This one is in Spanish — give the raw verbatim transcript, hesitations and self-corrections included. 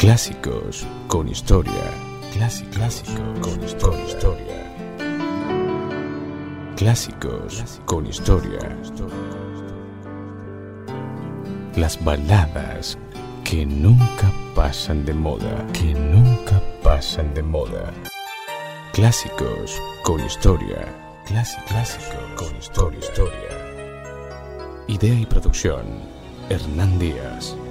Clásicos con historia. Clásico, clásico con historia. historia. Clásicos con historia. Las baladas que nunca pasan de moda. Que nunca pasan de moda. Clásicos con historia. Clásico, clásico con historia. historia. Idea y producción: Hernán Díaz.